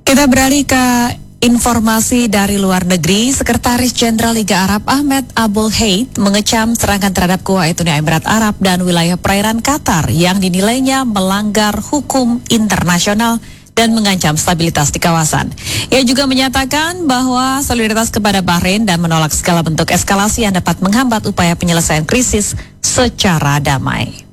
Kita beralih ke informasi dari luar negeri. Sekretaris Jenderal Liga Arab Ahmed Abul Heid mengecam serangan terhadap Kuwait Uni Emirat Arab dan wilayah perairan Qatar yang dinilainya melanggar hukum internasional dan mengancam stabilitas di kawasan. Ia juga menyatakan bahwa solidaritas kepada Bahrain dan menolak segala bentuk eskalasi yang dapat menghambat upaya penyelesaian krisis secara damai.